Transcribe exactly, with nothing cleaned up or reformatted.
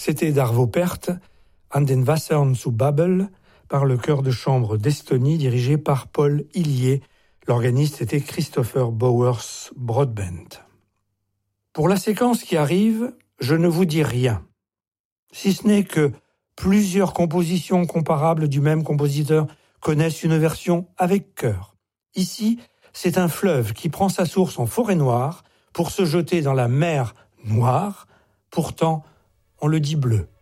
C'était D'Arvo Pärt, An den Wassern zu Babel, par le chœur de chambre d'Estonie dirigé par Paul Hillier. L'organiste était Christopher Bowers Broadbent. Pour la séquence qui arrive, je ne vous dis rien, si ce n'est que plusieurs compositions comparables du même compositeur connaissent une version avec chœur. Ici, c'est un fleuve qui prend sa source en forêt noire pour se jeter dans la mer Noire. Pourtant, on le dit bleu.